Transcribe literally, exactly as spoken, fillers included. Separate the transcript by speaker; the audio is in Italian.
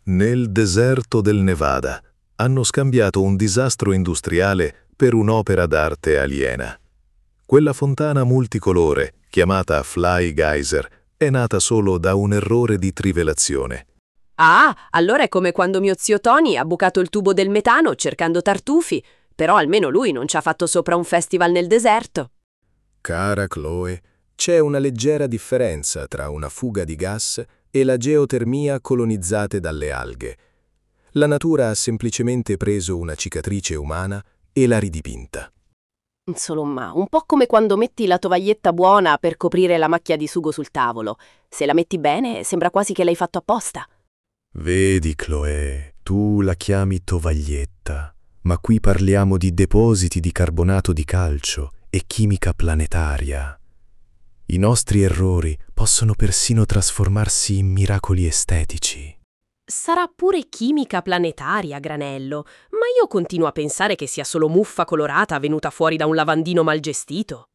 Speaker 1: Nel deserto del Nevada hanno scambiato un disastro industriale per un'opera d'arte aliena. Quella fontana multicolore, chiamata Fly Geyser, è nata solo da un errore di trivelazione.
Speaker 2: Ah, allora è come quando mio zio Tony ha bucato il tubo del metano cercando tartufi, però almeno lui non ci ha fatto sopra un festival nel deserto.
Speaker 3: Cara Chloe, c'è una leggera differenza tra una fuga di gas e la geotermia colonizzate dalle alghe. La natura ha semplicemente preso una cicatrice umana e l'ha ridipinta.
Speaker 2: Insomma, un po' come quando metti la tovaglietta buona per coprire la macchia di sugo sul tavolo. Se la metti bene, sembra quasi che l'hai fatto apposta.
Speaker 3: Vedi, Chloe, tu la chiami tovaglietta, ma qui parliamo di depositi di carbonato di calcio e chimica planetaria. I nostri errori possono persino trasformarsi in miracoli estetici.
Speaker 2: Sarà pure chimica planetaria, Granello, ma io continuo a pensare che sia solo muffa colorata venuta fuori da un lavandino mal gestito.